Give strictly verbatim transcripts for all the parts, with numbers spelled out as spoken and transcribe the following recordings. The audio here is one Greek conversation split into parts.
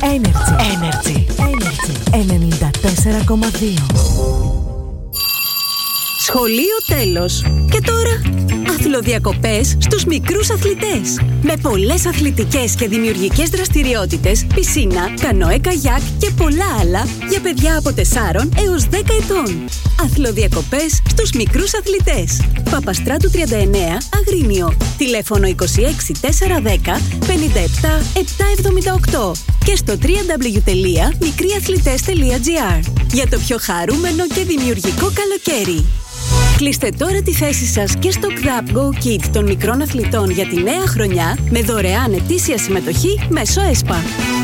Energy. Energy. Energy. ενενήντα τέσσερα κόμμα δύο. Σχολείο τέλος. Και τώρα, αθλοδιακοπές στους μικρούς αθλητές. Με πολλές αθλητικές και δημιουργικές δραστηριότητες, πισίνα, κανόε καγιάκ και πολλά άλλα για παιδιά από τεσσάρων έως δέκα ετών. Αθλοδιακοπές στους μικρούς αθλητές. Παπαστράτου τριάντα εννέα, Αγρίνιο. Τηλέφωνο είκοσι έξι τετρακόσια δέκα πενήντα επτά επτακόσια εβδομήντα οκτώ και στο double-u double-u double-u τελεία μικρίαθλητές τελεία τζι άρ για το πιο χαρούμενο και δημιουργικό καλοκαίρι. Κλείστε τώρα τη θέση σας και στο Club Go Kid των μικρών αθλητών για τη νέα χρονιά με δωρεάν ετήσια συμμετοχή μέσω ΕΣΠΑ.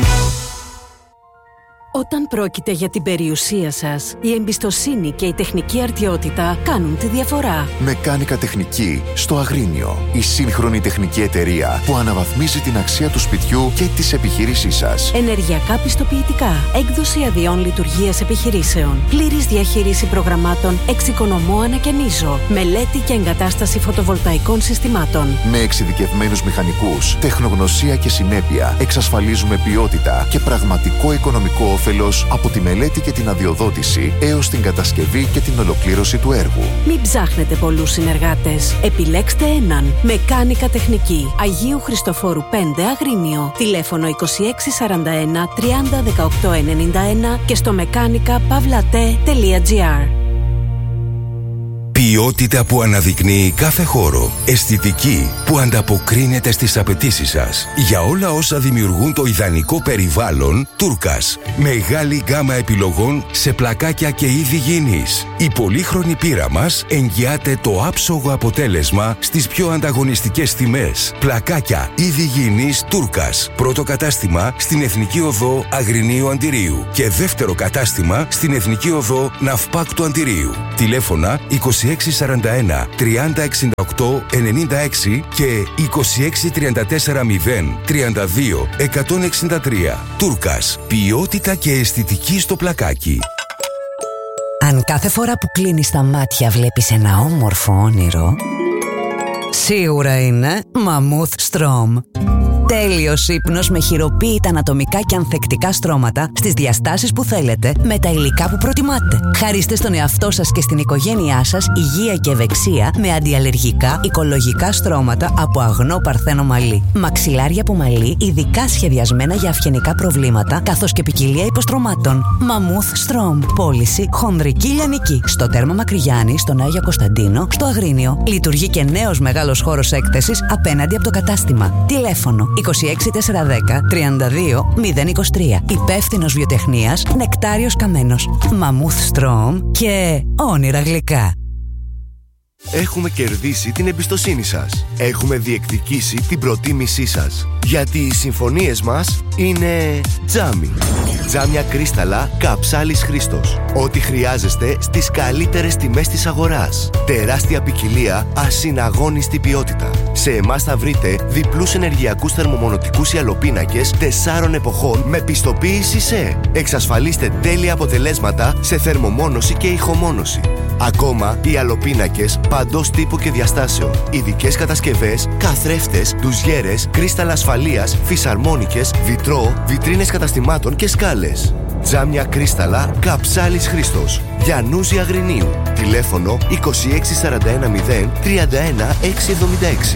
Όταν πρόκειται για την περιουσία σας, η εμπιστοσύνη και η τεχνική αρτιότητα κάνουν τη διαφορά. Μεκάνικα Τεχνική στο Αγρίνιο. Η σύγχρονη τεχνική εταιρεία που αναβαθμίζει την αξία του σπιτιού και της επιχείρησής σας. Ενεργειακά πιστοποιητικά, έκδοση αδειών λειτουργίας επιχειρήσεων, πλήρης διαχείριση προγραμμάτων εξοικονομώ ανακαινίζω, μελέτη και εγκατάσταση φωτοβολταϊκών συστημάτων. Με εξειδικευμένους μηχανικούς, τεχνογνωσία και συνέπεια εξασφαλίζουμε ποιότητα και πραγματικό οικονομικό όφελος από τη μελέτη και την αδειοδότηση έως την κατασκευή και την ολοκλήρωση του έργου. Μην ψάχνετε πολλούς συνεργάτες. Επιλέξτε έναν. Μεκάνικα Τεχνική. Αγίου Χριστοφόρου πέντε, Αγρίνιο. Τηλέφωνο είκοσι έξι σαράντα ένα τριάντα δεκαοκτώ ενενήντα ένα και στο μεκάνικα παύλα-τε τελεία τζι άρ. Ποιότητα που αναδεικνύει κάθε χώρο. Αισθητική που ανταποκρίνεται στις απαιτήσεις σας. Για όλα όσα δημιουργούν το ιδανικό περιβάλλον, Τούρκας. Μεγάλη γκάμα επιλογών σε πλακάκια και είδη γήινης. Η πολύχρονη πείρα μας εγγυάται το άψογο αποτέλεσμα στις πιο ανταγωνιστικές τιμές. Πλακάκια, είδη γήινης Τούρκας. Πρώτο κατάστημα στην Εθνική Οδό Αγρινίου Αντιρίου και δεύτερο κατάστημα στην Εθνική Οδό Ναυπάκτου Αντιρίου. Τηλέφωνα είκοσι έξι σαράντα ένα τριάντα εξήντα οκτώ ενενήντα έξι και είκοσι έξι τριάντα τέσσερα μηδέν τριάντα δύο εκατόν εξήντα τρία. Τούρκας. Ποιότητα και αισθητική στο πλακάκι. Αν κάθε φορά που κλείνεις τα μάτια βλέπεις ένα όμορφο όνειρο, σίγουρα είναι Mammoth Strom. Τέλειος ύπνος με χειροποίητα ανατομικά και ανθεκτικά στρώματα στις διαστάσεις που θέλετε με τα υλικά που προτιμάτε. Χαρίστε στον εαυτό σας και στην οικογένειά σας υγεία και ευεξία με αντιαλλεργικά οικολογικά στρώματα από αγνό παρθένο μαλλί. Μαξιλάρια από μαλλί ειδικά σχεδιασμένα για αυγενικά προβλήματα καθώς και ποικιλία υποστρωμάτων. Mammoth Strom. Πώληση χονδρική λιανική. Στο τέρμα Μακρυγιάννη, στον Άγιο Κωνσταντίνο, στο Αγρίνιο. Λειτουργεί και νέος μεγάλος χώρος έκθεσης απέναντι από το κατάστημα. Τηλέφωνο είκοσι έξι τετρακόσια δέκα τριάντα δύο μηδέν είκοσι τρία. Υπεύθυνος βιοτεχνίας Νεκτάριος Καμένος. Mammoth Strom και όνειρα γλυκά. Έχουμε κερδίσει την εμπιστοσύνη σας. Έχουμε διεκδικήσει την προτίμησή σας. Γιατί οι συμφωνίες μας είναι τζάμι. Τζάμια κρίσταλα Καψάλης Χρήστος. Ό,τι χρειάζεστε στις καλύτερες τιμές της αγοράς. Τεράστια ποικιλία, ασυναγώνιστη ποιότητα. Σε εμάς θα βρείτε διπλούς ενεργειακούς θερμομονωτικούς ιαλοπίνακες τεσσάρων εποχών με πιστοποίηση ΣΕ. Εξασφαλίστε τέλεια αποτελέσματα σε θερμομόνωση και ηχομόνωση. Ακόμα, οι ιαλοπίνακες παντός τύπου και διαστάσεων. Ειδικές κατασκευές, καθρέφτες, ντουζιέρες, κρίσταλα ασφαλείας, φυσαρμόνικες, βιτρό, βιτρίνες καταστημάτων και σκάλες. Τζάμια κρίσταλα Καψάλης Χρήστος. Γιαννούζη Αγρινίου. Τηλέφωνο είκοσι έξι σαράντα ένα μηδέν τριάντα ένα εξακόσια εβδομήντα έξι.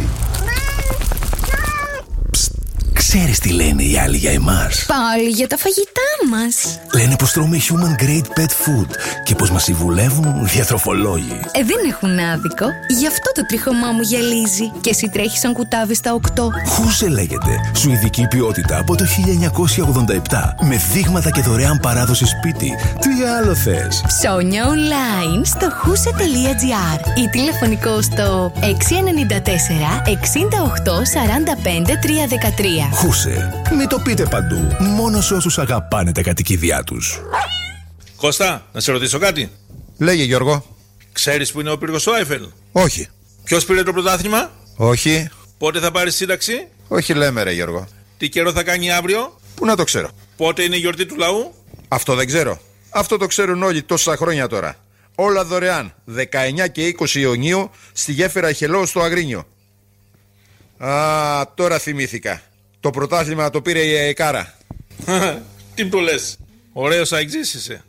Ξέρεις τι λένε οι άλλοι για εμάς? Πάλι για τα φαγητά μας. Λένε πως τρώμε human grade pet food και πως μας συμβουλεύουν διατροφολόγοι. Ε, δεν έχουν άδικο. Γι' αυτό το τριχωμά μου γυαλίζει. Και εσύ τρέχεις σαν κουτάβι στα οκτώ. Χούσε λέγεται. Σουηδική ποιότητα από το χίλια εννιακόσια ογδόντα επτά. Με δείγματα και δωρεάν παράδοση σπίτι. Τι άλλο θες? Ψώνια online στο χούσε τελεία τζι άρ ή τηλεφωνικό στο έξι εννιά τέσσερα εξήντα οκτώ σαράντα πέντε τριακόσια δεκατρία. Χούσε. Μην το πείτε παντού. Μόνο σε όσους αγαπάνε τα κατοικίδια τους. Κώστα, να σε ρωτήσω κάτι. Λέγε, Γιώργο. Ξέρεις που είναι ο πύργος του Άιφελ? Όχι. Ποιος πήρε το πρωτάθλημα? Όχι. Πότε θα πάρει σύνταξη? Όχι, λέμε, ρε Γιώργο. Τι καιρό θα κάνει αύριο? Πού να το ξέρω? Πότε είναι η γιορτή του λαού? Αυτό δεν ξέρω. Αυτό το ξέρουν όλοι τόσα χρόνια τώρα. Όλα δωρεάν. δεκαεννιά και είκοσι Ιουνίου στη γέφυρα Χελό στο Αγρίνιο. Α, τώρα θυμήθηκα. Το πρωτάθλημα το πήρε η Αεκάρα. Τι που λες, ωραίος αεξής είσαι.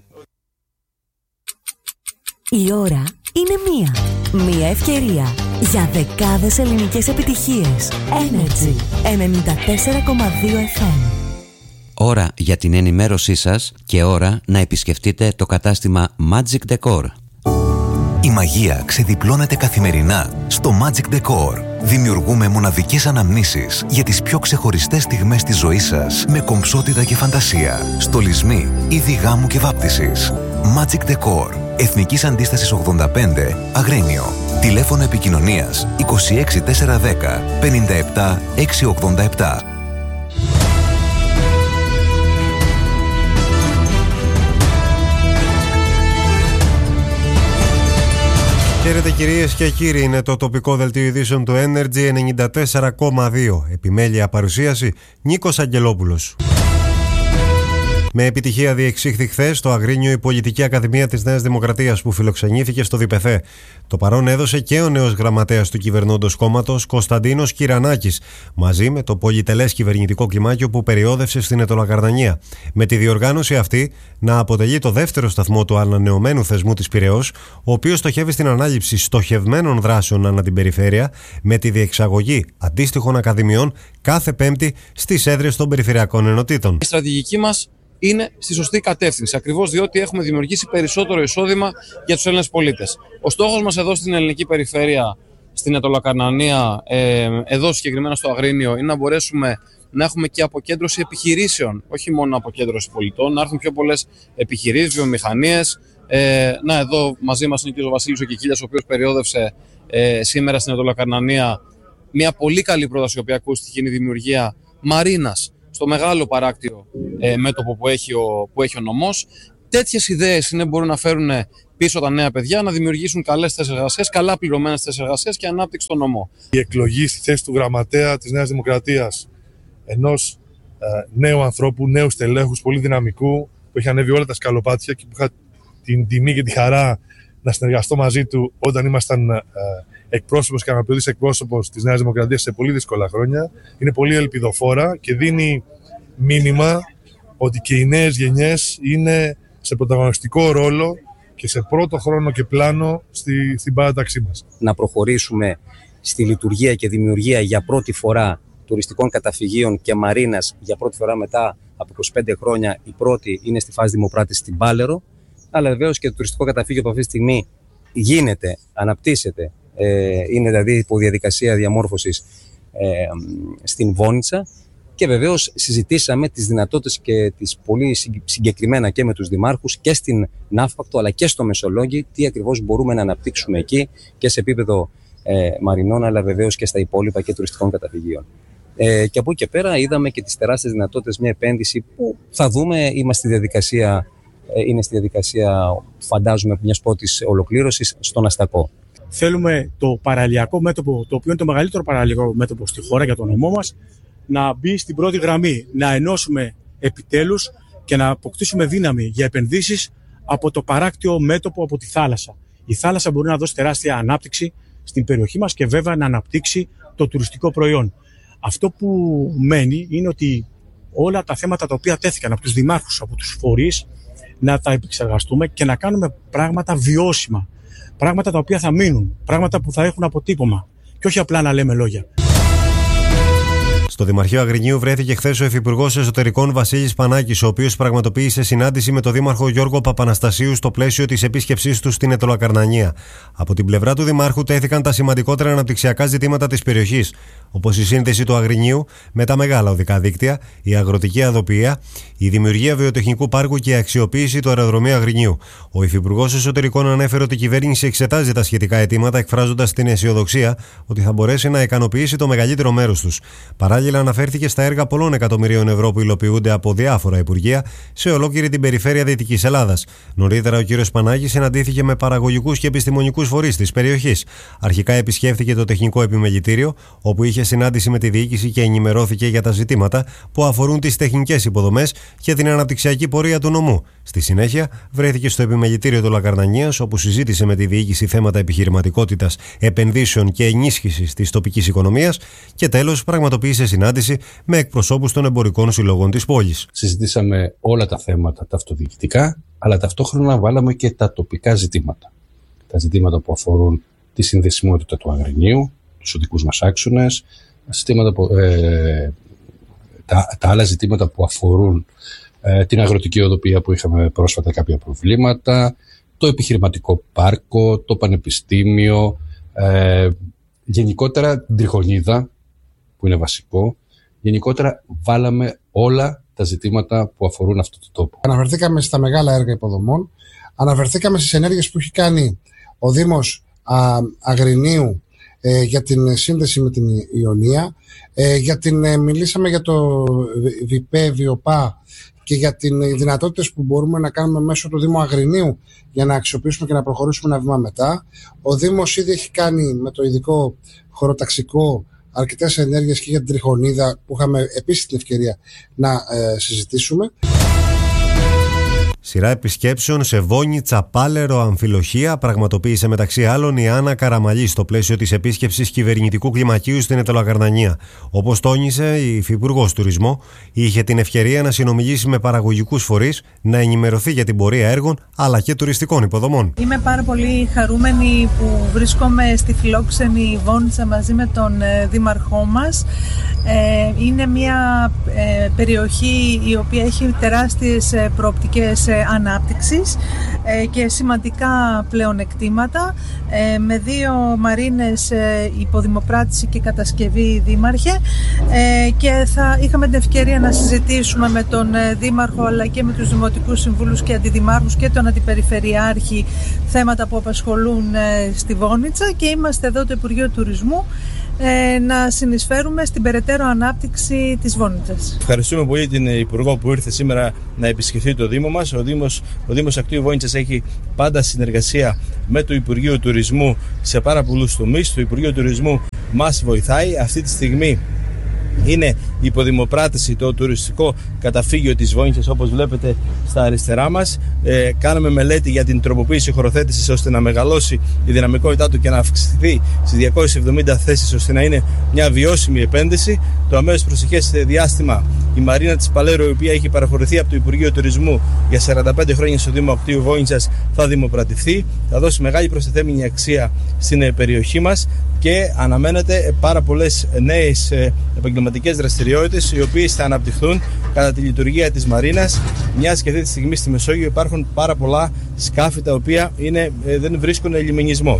Η ώρα είναι μία. Μία ευκαιρία για δεκάδες ελληνικές επιτυχίες. Energy ενενήντα τέσσερα κόμμα δύο εφ εμ. Ώρα για την ενημέρωσή σας και ώρα να επισκεφτείτε το κατάστημα Magic Decor. Η μαγεία ξεδιπλώνεται καθημερινά στο Magic Decor. Δημιουργούμε μοναδικές αναμνήσεις για τις πιο ξεχωριστές στιγμές της ζωής σας με κομψότητα και φαντασία. Στολισμοί, είδη γάμου και βάπτισης. Magic Decor. Εθνικής Αντίστασης ογδόντα πέντε, Αγρίνιο. Τηλέφωνο επικοινωνίας είκοσι έξι τετρακόσια δέκα πενήντα επτά εξακόσια ογδόντα επτά. Χαίρετε κυρίες και κύριοι, είναι το τοπικό δελτίο ειδήσεων του Energy ενενήντα τέσσερα κόμμα δύο. Επιμέλεια παρουσίαση Νίκος Αγγελόπουλος. Με επιτυχία διεξήχθη χθες στο Αγρίνιο η Πολιτική Ακαδημία της Νέας Δημοκρατίας που φιλοξενήθηκε στο ΔΠΘ. Το παρόν έδωσε και ο νέος γραμματέας του κυβερνώντος κόμματος Κωνσταντίνος Κυρανάκης, μαζί με το πολυτελές κυβερνητικό κλιμάκιο που περιόδευσε στην Αιτωλακαρνανία. Με τη διοργάνωση αυτή να αποτελεί το δεύτερο σταθμό του ανανεωμένου θεσμού της Πειραιώς, ο οποίος στοχεύει στην ανάληψη στοχευμένων δράσεων ανά την περιφέρεια, με τη διεξαγωγή αντίστοιχων ακαδημιών κάθε Πέμπτη στις έδρες των περιφερειακών ενωτήτων. Η στρατηγική μας είναι στη σωστή κατεύθυνση, ακριβώς διότι έχουμε δημιουργήσει περισσότερο εισόδημα για τους Έλληνες πολίτες. Ο στόχος μας εδώ στην ελληνική περιφέρεια, στην Αιτωλακαρνανία, ε, εδώ συγκεκριμένα στο Αγρίνιο, είναι να μπορέσουμε να έχουμε και αποκέντρωση επιχειρήσεων, όχι μόνο αποκέντρωση πολιτών, να έρθουν πιο πολλές επιχειρήσεις, βιομηχανίες. Ε, να, εδώ μαζί μας είναι και ο Βασίλης ο Κικίλιας, ο οποίος περιόδευσε ε, σήμερα στην Αιτωλακαρνανία μια πολύ καλή πρόταση, η οποία ακούστηκε, είναι η δημιουργία μαρίνας στο μεγάλο παράκτιο ε, μέτωπο που έχει, ο, που έχει ο νομός. Τέτοιες ιδέες είναι μπορούν να φέρουν πίσω τα νέα παιδιά, να δημιουργήσουν καλές θέσεις εργασίας, καλά πληρωμένες θέσεις εργασίας και ανάπτυξη στο νομό. Η εκλογή στη θέση του γραμματέα της Νέας Δημοκρατίας, ενός ε, νέου ανθρώπου, νέου στελέχους, πολύ δυναμικού, που έχει ανέβει όλα τα σκαλοπάτια και που είχα την τιμή και τη χαρά να συνεργαστώ μαζί του όταν ήμασταν ε, εκπρόσωπος και αναπληρωτής εκπρόσωπος της Νέας Δημοκρατίας σε πολύ δύσκολα χρόνια. Είναι πολύ ελπιδοφόρα και δίνει μήνυμα ότι και οι νέες γενιές είναι σε πρωταγωνιστικό ρόλο και σε πρώτο χρόνο και πλάνο στη, στην παράταξή μας. Να προχωρήσουμε στη λειτουργία και δημιουργία για πρώτη φορά τουριστικών καταφυγίων και μαρίνας για πρώτη φορά μετά από είκοσι πέντε χρόνια. Η πρώτη είναι στη φάση δημοπράτηση στην Πάλαιρο, αλλά βεβαίως και το τουριστικό καταφύγιο που αυτή τη στιγμή γίνεται, αναπτύσσεται, ε, είναι δηλαδή υπό διαδικασία διαμόρφωσης ε, στην Βόνιτσα. Και βεβαίως συζητήσαμε τις δυνατότητες και τις πολύ συγκεκριμένα και με τους δημάρχους και στην Ναύπακτο αλλά και στο Μεσολόγγι, τι ακριβώς μπορούμε να αναπτύξουμε εκεί και σε επίπεδο ε, μαρινών, αλλά βεβαίως και στα υπόλοιπα και τουριστικών καταφυγίων. Ε, και από εκεί και πέρα είδαμε και τις τεράστιες δυνατότητες, μια επένδυση που θα δούμε, είμαστε στη διαδικασία, ε, είναι στη διαδικασία, φαντάζομαι, μιας πρώτης ολοκλήρωσης στον Αστακό. Θέλουμε το παραλιακό μέτωπο, το οποίο είναι το μεγαλύτερο παραλιακό μέτωπο στη χώρα για τον νομό μας, να μπει στην πρώτη γραμμή, να ενώσουμε επιτέλους και να αποκτήσουμε δύναμη για επενδύσεις από το παράκτιο μέτωπο, από τη θάλασσα. Η θάλασσα μπορεί να δώσει τεράστια ανάπτυξη στην περιοχή μας και βέβαια να αναπτύξει το τουριστικό προϊόν. Αυτό που μένει είναι ότι όλα τα θέματα τα οποία τέθηκαν από τους δημάρχους, από τους φορείς, να τα επεξεργαστούμε και να κάνουμε πράγματα βιώσιμα. Πράγματα τα οποία θα μείνουν, πράγματα που θα έχουν αποτύπωμα και όχι απλά να λέμε λόγια. Στο Δημαρχείο Αγρινίου βρέθηκε χθες ο Υφυπουργός Εσωτερικών Βασίλης Πανάκης, ο οποίος πραγματοποίησε συνάντηση με τον Δήμαρχο Γιώργο Παπαναστασίου στο πλαίσιο της επίσκεψής του στην Αιτωλακαρνανία. Από την πλευρά του Δημάρχου τέθηκαν τα σημαντικότερα αναπτυξιακά ζητήματα της περιοχής, όπως η σύνδεση του Αγρινίου με τα μεγάλα οδικά δίκτυα, η αγροτική αδοποιία, η δημιουργία βιοτεχνικού πάρκου και η αξιοποίηση του αεροδρομίου Αγρινίου. Ο Υφυπουργός Εσωτερικών ανέφερε ότι η κυβέρνηση εξετάζει τα σχετικά αιτήματα, εκφράζοντας την αισιοδοξία ότι θα μπορέσει να ικανοποιήσει το μεγαλύτερο μέρος τους. Παράλληλα, αναφέρθηκε στα έργα πολλών εκατομμυρίων ευρώ που υλοποιούνται από διάφορα υπουργεία σε ολόκληρη την περιφέρεια Δυτικής Ελλάδας. Νωρίτερα, ο κ. Πανάκης συναντήθηκε με παραγωγικούς και επιστημονικούς φορείς της περιοχής. Αρχικά επισκέφθηκε το Τεχνικό Επιμελητήριο, όπου είχε συνάντηση με τη διοίκηση και ενημερώθηκε για τα ζητήματα που αφορούν τις τεχνικές υποδομές και την αναπτυξιακή πορεία του νομού. Στη συνέχεια, βρέθηκε στο Επιμελητήριο του Λακαρνανίας, όπου συζήτησε με τη διοίκηση θέματα επιχειρηματικότητας, επενδύσεων και ενίσχυσης της τοπικής οικονομίας και τέλος πραγματοποίησε συνάντηση με εκπροσώπους των εμπορικών συλλογών της πόλης. Συζητήσαμε όλα τα θέματα τα αυτοδιοικητικά, αλλά ταυτόχρονα βάλαμε και τα τοπικά ζητήματα. Τα ζητήματα που αφορούν τη συνδεσιμότητα του Αγρινίου, τους οδικούς μας άξονες, ζητήματα που, ε, τα, τα άλλα ζητήματα που αφορούν ε, την αγροτική οδοποιία που είχαμε πρόσφατα κάποια προβλήματα, το επιχειρηματικό πάρκο, το πανεπιστήμιο, ε, γενικότερα την Τριχονίδα που είναι βασικό. Γενικότερα βάλαμε όλα τα ζητήματα που αφορούν αυτό το τόπο. Αναφερθήκαμε στα μεγάλα έργα υποδομών, αναφερθήκαμε στις ενέργειες που έχει κάνει ο Δήμος α, Αγρινίου ε, για την σύνδεση με την Ιωνία, ε, για την, ε, μιλήσαμε για το ΒΙΠΕ, ΒΙΟΠΑ και για τις δυνατότητες που μπορούμε να κάνουμε μέσω του Δήμου Αγρινίου για να αξιοποιήσουμε και να προχωρήσουμε ένα βήμα μετά. Ο Δήμος ήδη έχει κάνει με το ειδικό χωροταξικό αρκετές ενέργειες και για την Τριχονίδα που είχαμε επίσης την ευκαιρία να ε, συζητήσουμε. Σειρά επισκέψεων σε Βόνη, Τσαπάλερο, Αμφιλοχεία πραγματοποίησε μεταξύ άλλων η Άννα Καραμαλή στο πλαίσιο της επίσκεψης κυβερνητικού κλιμακίου στην Ετωλοκαρνανία. Όπως τόνισε η Υφυπουργός Τουρισμού, είχε την ευκαιρία να συνομιλήσει με παραγωγικούς φορείς, να ενημερωθεί για την πορεία έργων αλλά και τουριστικών υποδομών. Είμαι πάρα πολύ χαρούμενη που βρίσκομαι στη φιλόξενη Βόνιτσα μαζί με τον δήμαρχό μας. Είναι μια περιοχή η οποία έχει τεράστιες προοπτικές ανάπτυξης και σημαντικά πλεονεκτήματα, με δύο μαρίνες υποδημοπράτηση και κατασκευή δήμαρχε, και θα είχαμε την ευκαιρία να συζητήσουμε με τον δήμαρχο αλλά και με τους δημοτικούς συμβούλους και αντιδημάρχους και τον αντιπεριφερειάρχη θέματα που απασχολούν στη Βόνιτσα, και είμαστε εδώ το Υπουργείο Τουρισμού να συνεισφέρουμε στην περαιτέρω ανάπτυξη της Βόνιτσας. Ευχαριστούμε πολύ την Υπουργό που ήρθε σήμερα να επισκεφθεί το Δήμο μας. Ο Δήμος, ο Δήμος Ακτίου Βόνιτσας έχει πάντα συνεργασία με το Υπουργείο Τουρισμού σε πάρα πολλούς τομείς. Το Υπουργείο Τουρισμού μας βοηθάει. Αυτή τη στιγμή είναι η υποδημοπράτηση, το τουριστικό καταφύγιο της Βόνιτσας, όπως βλέπετε στα αριστερά μας. Ε, κάναμε μελέτη για την τροποποίηση χωροθέτησης ώστε να μεγαλώσει η δυναμικότητά του και να αυξηθεί στις διακόσιες εβδομήντα θέσεις ώστε να είναι μια βιώσιμη επένδυση. Το αμέσως προσεχές διάστημα η Μαρίνα της Παλέρου, η οποία έχει παραχωρηθεί από το Υπουργείο Τουρισμού για σαράντα πέντε χρόνια στο Δήμο Ακτίου Βόνιτσας, θα δημοπρατηθεί, θα δώσει μεγάλη προστιθέμενη αξία στην περιοχή μας και αναμένεται πάρα πολλές νέες επαγγελματικές δραστηριότητες οι οποίες θα αναπτυχθούν κατά τη λειτουργία της Μαρίνας, μιας και αυτή τη στιγμή στη Μεσόγειο υπάρχουν πάρα πολλά σκάφη τα οποία είναι, δεν βρίσκουν λιμενισμό.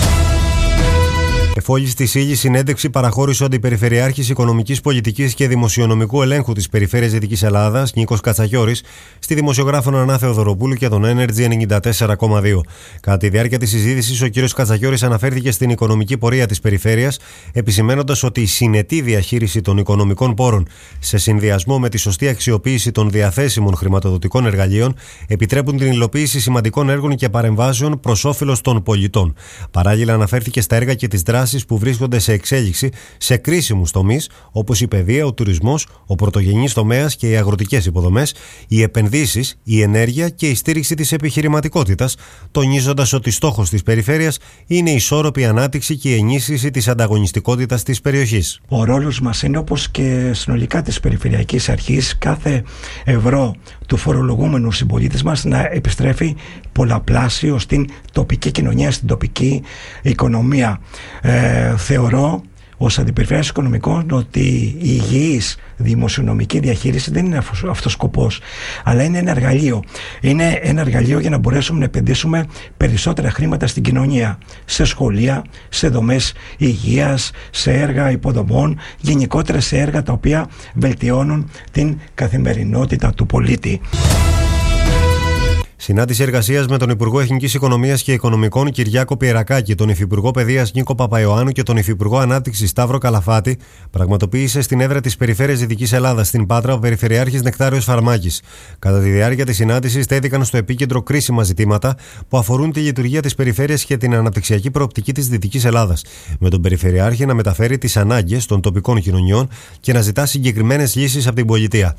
Εφόλης της Ήλης συνέντευξη παραχώρησε ο Αντιπεριφερειάρχης Οικονομικής Πολιτικής και Δημοσιονομικού Ελέγχου της Περιφέρειας Δυτικής Ελλάδας, Νίκος Κατσαγιώρης, στη δημοσιογράφο Νανά Θεοδωροπούλου και τον Energy ενενήντα τέσσερα κόμμα δύο. Κατά τη διάρκεια της συζήτησης, ο κ. Κατσαγιώρης αναφέρθηκε στην οικονομική πορεία της περιφέρειας, επισημαίνοντας ότι η συνετή διαχείριση των οικονομικών πόρων σε συνδυασμό με τη σωστή αξιοποίηση των διαθέσιμων χρηματοδοτικών εργαλείων επιτρέπουν την υλοποίηση σημαντικών έργων και παρεμβάσεων προς όφελος των πολιτών. Παράλληλα, αναφέρθηκε στα έργα και τις δράσεις που βρίσκονται σε εξέλιξη σε κρίσιμους τομείς όπως η παιδεία, ο τουρισμός, ο πρωτογενής τομέας και οι αγροτικές υποδομές, οι επενδύσεις, η ενέργεια και η στήριξη της επιχειρηματικότητας, τονίζοντας ότι στόχος της περιφέρειας είναι η ισόρροπη ανάπτυξη και η ενίσχυση της ανταγωνιστικότητας της περιοχής. Ο ρόλος μας είναι, όπως και συνολικά της Περιφερειακής Αρχής, κάθε ευρώ του φορολογούμενου συμπολίτες μας να επιστρέφει πολλαπλάσιο στην τοπική κοινωνία, στην τοπική οικονομία. Ε, θεωρώ ως Αντιπεριφερειάρχης Οικονομικών ότι η υγιής δημοσιονομική διαχείριση δεν είναι αυτός σκοπός, αλλά είναι ένα εργαλείο. Είναι ένα εργαλείο για να μπορέσουμε να επενδύσουμε περισσότερα χρήματα στην κοινωνία, σε σχολεία, σε δομές υγείας, σε έργα υποδομών, γενικότερα σε έργα τα οποία βελτιώνουν την καθημερινότητα του πολίτη. Συνάντηση εργασίας με τον Υπουργό Εθνικής Οικονομίας και Οικονομικών Κυριάκο Πιερακάκη, τον Υφυπουργό Παιδείας Νίκο Παπαϊωάννου και τον Υφυπουργό Ανάπτυξης Σταύρο Καλαφάτη πραγματοποίησε στην έδρα της Περιφέρειας Δυτικής Ελλάδας, στην Πάτρα, ο Περιφερειάρχης Νεκτάριος Φαρμάκης. Κατά τη διάρκεια της συνάντησης τέθηκαν στο επίκεντρο κρίσιμα ζητήματα που αφορούν τη λειτουργία της περιφέρειας και την αναπτυξιακή προοπτική της Δυτικής Ελλάδας, με τον Περιφερειάρχη να μεταφέρει τις ανάγκες των τοπικών κοινωνιών και να ζητά συγκεκριμένες λύσεις από την πολιτεία.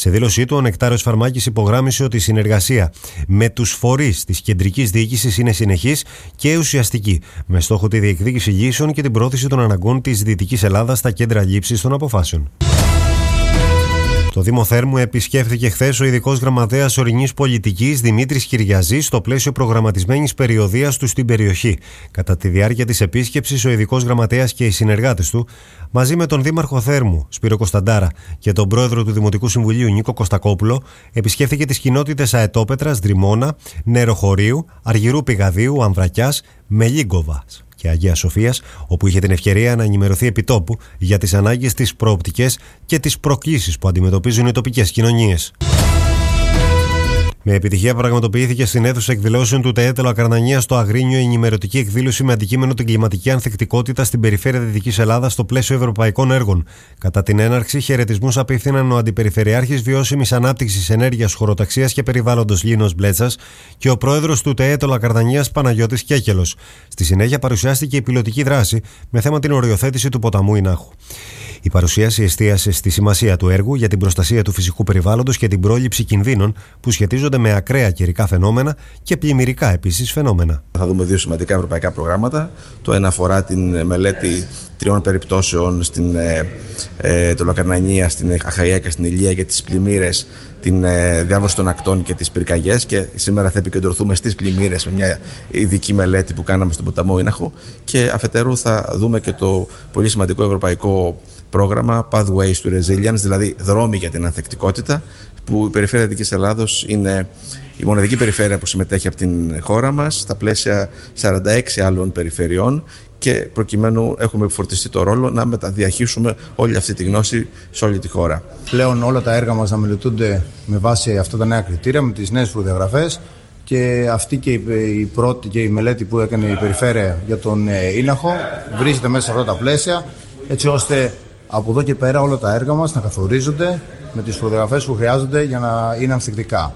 Σε δήλωσή του, ο Νεκτάριος Φαρμάκης υπογράμμισε ότι η συνεργασία με τους φορείς της κεντρικής διοίκησης είναι συνεχής και ουσιαστική, με στόχο τη διεκδίκηση λύσεων και την πρόθεση των αναγκών της Δυτικής Ελλάδας στα κέντρα λήψης των αποφάσεων. Το Δήμο Θέρμου επισκέφθηκε χθες ο ειδικός γραμματέας ορεινής πολιτικής Δημήτρης Κυριαζής στο πλαίσιο προγραμματισμένης περιοδείας του στην περιοχή. Κατά τη διάρκεια της επίσκεψης, ο ειδικός γραμματέας και οι συνεργάτες του, μαζί με τον Δήμαρχο Θέρμου Σπύρο Κωνσταντάρα και τον πρόεδρο του Δημοτικού Συμβουλίου Νίκο Κωστακόπουλο, επισκέφθηκε τις κοινότητες Αετόπετρας, Δρυμώνα, Νεροχωρίου, Αργυρού Πηγαδίου, Αμβρακιάς, Μελίγκοβας και Αγίας Σοφίας, όπου είχε την ευκαιρία να ενημερωθεί επιτόπου για τις ανάγκες, τις προοπτικές και τις προκλήσεις που αντιμετωπίζουν οι τοπικές κοινωνίες. Με επιτυχία πραγματοποιήθηκε στην αίθουσα εκδηλώσεων του ΤΕΕ Τελοακαρνανίας στο Αγρίνιο η ενημερωτική εκδήλωση με αντικείμενο την κλιματική ανθεκτικότητα στην περιφέρεια Δυτικής Ελλάδας στο πλαίσιο ευρωπαϊκών έργων. Κατά την έναρξη, χαιρετισμούς απίφθηναν ο Αντιπεριφερειάρχης Βιώσιμης Ανάπτυξης, Ενέργειας, Χωροταξίας και Περιβάλλοντος Λίνος Μπλέτσας και ο πρόεδρος του ΤΕΕ Τελοακαρνανίας Παναγιώτης Κέκελος. Στη συνέχεια, παρουσιάστηκε η πιλωτική δράση με θέμα την οριοθέτηση του ποταμού Ινάχου. Η παρουσίαση εστίασε στη σημασία του έργου για την προστασία του φυσικού περιβάλλοντος και την πρόληψη κινδύνων που σχετίζονται με ακραία καιρικά φαινόμενα και πλημμυρικά επίσης φαινόμενα. Θα δούμε δύο σημαντικά ευρωπαϊκά προγράμματα. Το ένα αφορά την μελέτη τριών περιπτώσεων στην ε, ε, Τελοακαρνανία, στην Αχαΐα και στην Ηλία για τις πλημμύρες, την ε, διάβρωση των ακτών και τις πυρκαγιές, και σήμερα θα επικεντρωθούμε στις πλημμύρες με μια ειδική μελέτη που κάναμε στον ποταμό Ίναχο, και αφετέρου θα δούμε και το πολύ σημαντικό ευρωπαϊκό πρόγραμμα Pathways to Resilience, δηλαδή δρόμοι για την ανθεκτικότητα, που η περιφέρεια Δυτικής Ελλάδος είναι η μοναδική περιφέρεια που συμμετέχει από την χώρα μας στα πλαίσια σαράντα έξι άλλων περιφερειών, και προκειμένου έχουμε φορτιστεί το ρόλο να μεταδιαχύσουμε όλη αυτή τη γνώση σε όλη τη χώρα. Πλέον όλα τα έργα μας να μελετούνται με βάση αυτά τα νέα κριτήρια, με τις νέες προδιαγραφές, και αυτή και η πρώτη και η μελέτη που έκανε η περιφέρεια για τον Ίναχο βρίσκεται μέσα σε αυτά τα πλαίσια, έτσι ώστε από εδώ και πέρα όλα τα έργα μας να καθορίζονται με τις προδιαγραφές που χρειάζονται για να είναι ανθεκτικά.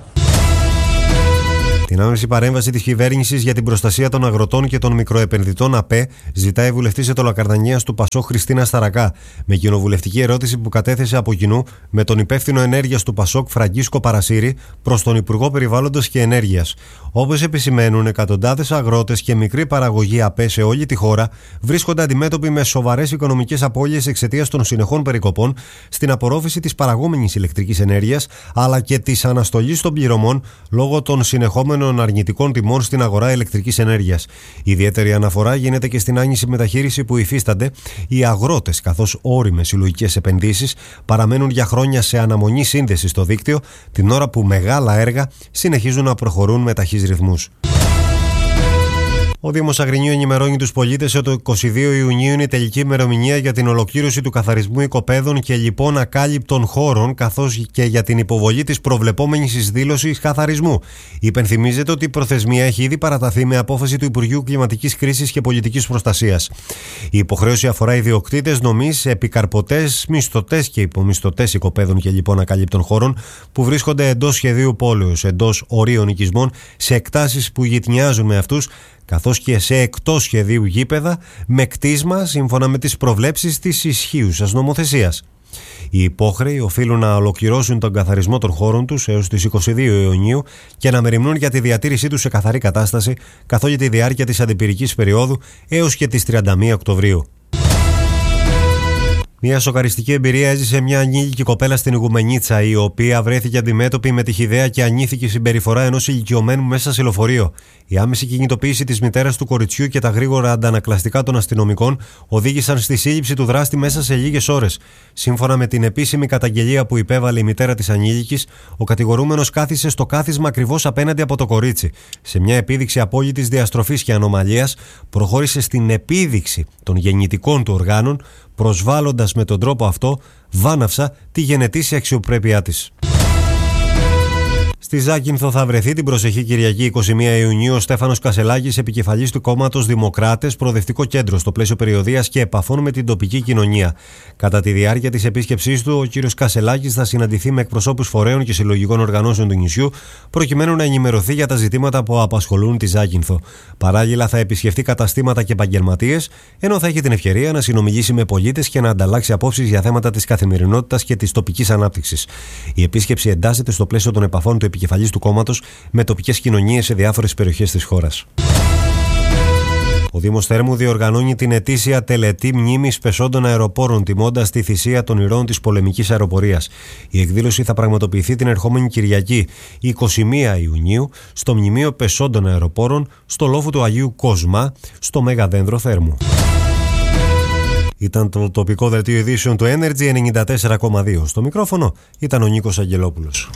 Την άμεση παρέμβαση της κυβέρνησης για την προστασία των αγροτών και των μικροεπενδυτών ΑΠΕ ζητάει η βουλευτής Ετωλακαρνανίας του Πασό Χριστίνα Σταρακά, με κοινοβουλευτική ερώτηση που κατέθεσε από κοινού με τον υπεύθυνο ενέργειας του Πασόκ Φραγκίσκο Παρασύρη προς τον Υπουργό Περιβάλλοντος και Ενέργειας. Όπως επισημαίνουν, εκατοντάδες αγρότες και μικρή παραγωγή ΑΠΕ σε όλη τη χώρα βρίσκονται αντιμέτωποι με σοβαρές οικονομικές απώλειες εξαιτίας των συνεχών περικοπών στην απορρόφηση της παραγόμενης ηλεκτρικής ενέργειας, αλλά και της αναστολής των πληρωμών λόγω των συνεχόμενων αρνητικών τιμών στην αγορά ηλεκτρικής ενέργειας. Ιδιαίτερη αναφορά γίνεται και στην άνηση μεταχείριση που υφίστανται οι αγρότες, καθώς όριμες συλλογικές επενδύσεις παραμένουν για χρόνια σε αναμονή σύνδεση στο δίκτυο, την ώρα που μεγάλα έργα συνεχίζουν να προχωρούν με ταχύς ρυθμούς. Ο Δήμος Αγρινίου ενημερώνει τους πολίτες ότι το είκοσι δύο Ιουνίου είναι η τελική ημερομηνία για την ολοκλήρωση του καθαρισμού οικοπαίδων και λοιπόν ακάλυπτων χώρων, καθώς και για την υποβολή της προβλεπόμενης δήλωσης καθαρισμού. Υπενθυμίζεται ότι η προθεσμία έχει ήδη παραταθεί με απόφαση του Υπουργείου Κλιματικής Κρίσης και Πολιτικής Προστασίας. Η υποχρέωση αφορά ιδιοκτήτες νομής, επικαρπωτές, μισθωτές και υπομισθωτές οικοπαίδων και λοιπόν ακάλυπτων χώρων που βρίσκονται εντός σχεδίου πόλεως, εντός ορίων οικισμών, σε εκτάσεις που γειτνιάζουν με αυτούς, καθώς και σε εκτός σχεδίου γήπεδα με κτίσμα σύμφωνα με τις προβλέψεις της ισχύουσας νομοθεσίας. Οι υπόχρεοι οφείλουν να ολοκληρώσουν τον καθαρισμό των χώρων τους έως τις είκοσι δύο Ιουνίου και να μεριμνούν για τη διατήρησή τους σε καθαρή κατάσταση καθ' όλη τη διάρκεια της αντιπυρικής περίοδου έως και τις τριάντα μία Οκτωβρίου. Μια σοκαριστική εμπειρία έζησε μια ανήλικη κοπέλα στην Ιγουμενίτσα, η οποία βρέθηκε αντιμέτωπη με τη χυδαία και ανήθικη συμπεριφορά ενός ηλικιωμένου μέσα σε λεωφορείο. Η άμεση κινητοποίηση της μητέρας του κοριτσιού και τα γρήγορα αντανακλαστικά των αστυνομικών οδήγησαν στη σύλληψη του δράστη μέσα σε λίγες ώρες. Σύμφωνα με την επίσημη καταγγελία που υπέβαλε η μητέρα της ανήλικης, ο κατηγορούμενος κάθισε στο κάθισμα ακριβώς απέναντι από το κορίτσι. Σε μια επίδειξη απόλυτης διαστροφής και ανομαλίας, προχώρησε στην επίδειξη των γεννητικών του οργάνων, προσβάλλοντας με τον τρόπο αυτό βάναυσα τη γενετήσια αξιοπρέπειά της. Στη Ζάκυνθο θα βρεθεί την προσεχή Κυριακή εικοστή πρώτη Ιουνίου ο Στέφανος Κασελάκης, επικεφαλής του κόμματος Δημοκράτες, προοδευτικό κέντρο στο πλαίσιο περιοδείας και επαφών με την τοπική κοινωνία. Κατά τη διάρκεια της επίσκεψής του, ο κ. Κασελάκης θα συναντηθεί με εκπροσώπους φορέων και συλλογικών οργανώσεων του νησιού, προκειμένου να ενημερωθεί για τα ζητήματα που απασχολούν τη Ζάκυνθο. Παράλληλα, θα επισκεφτεί καταστήματα και επαγγελματίες, ενώ θα έχει την ευκαιρία να συνομιλήσει με πολίτες και να ανταλλάξει απόψεις για θέματα της καθημερινότητας και της τοπικής ανάπτυξης. Η επίσκεψη εντάσσεται στο πλαίσιο των επαφών του επικεφαλής του κόμματος με τοπικές κοινωνίες σε διάφορες περιοχές της χώρας. Ο Δήμος Θέρμου διοργανώνει την ετήσια τελετή μνήμης πεσόντων αεροπόρων, τιμώντας τη θυσία των ηρώων της πολεμικής αεροπορίας. Η εκδήλωση θα πραγματοποιηθεί την ερχόμενη Κυριακή, εικοστή πρώτη Ιουνίου, στο Μνημείο Πεσόντων Αεροπόρων, στο λόφο του Αγίου Κοσμά, στο Μεγαδένδρο Θέρμου. Ήταν το τοπικό δελτίο ειδήσεων του Energy ενενήντα τέσσερα κόμμα δύο. Στο μικρόφωνο ήταν ο Νίκος Αγγελόπουλος.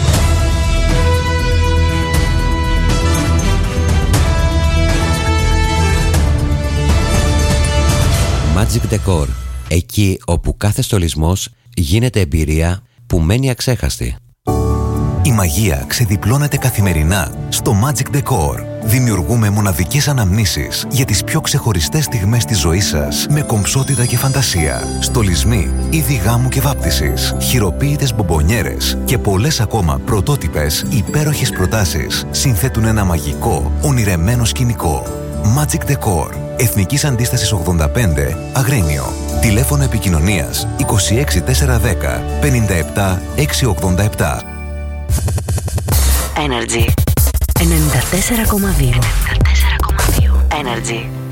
Magic Decor. Εκεί όπου κάθε στολισμός γίνεται εμπειρία που μένει αξέχαστη. Η μαγεία ξεδιπλώνεται καθημερινά στο Magic Decor. Δημιουργούμε μοναδικές αναμνήσεις για τις πιο ξεχωριστές στιγμές της ζωής σας με κομψότητα και φαντασία. Στολισμοί, είδη γάμου και βάπτισης, χειροποίητες μπομπονιέρες και πολλές ακόμα πρωτότυπες υπέροχες προτάσεις συνθέτουν ένα μαγικό, ονειρεμένο σκηνικό. Magic Decor. Εθνικής Αντίστασης ογδόντα πέντε, Αγρίνιο. Τηλέφωνο επικοινωνίας είκοσι έξι τετρακόσια δέκα πενήντα επτά εξακόσια ογδόντα επτά. Energy ενενήντα τέσσερα κόμμα δύο. Energy.